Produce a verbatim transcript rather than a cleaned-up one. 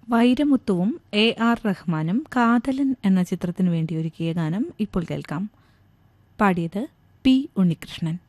വൈരമുത്തുവും A R റഹ്മാനും കാതലൻ എന്ന ചിത്രത്തിനു വേണ്ടി ഒരുക്കിയ ഗാനം ഇപ്പോൾ കേൾക്കാം. പാടിയത് പി ഉണ്ണികൃഷ്ണൻ.